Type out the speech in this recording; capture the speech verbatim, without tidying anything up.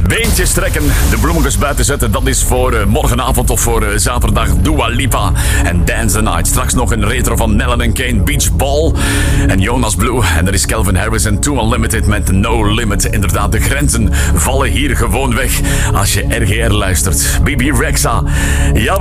Beentjes trekken, de bloemetjes buiten zetten, dat is voor uh, morgenavond of voor uh, zaterdag Dua Lipa en Dance the Night. Straks nog een retro van Nellen en Kane, Beach Ball en Jonas Blue. En er is Calvin Harris en Too Unlimited met No Limit. Inderdaad, de grenzen vallen hier gewoon weg als je R G R luistert. B B Rexa. Ja.